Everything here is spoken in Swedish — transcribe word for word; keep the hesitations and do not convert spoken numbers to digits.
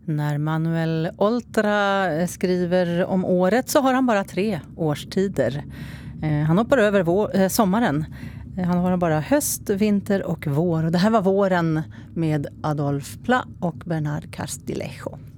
När Manuel Oltra skriver om året så har han bara tre årstider. Han hoppar över vår, sommaren. Han har bara höst, vinter och vår. Och det här var våren med Adolf Pla och Bernard Castillejo.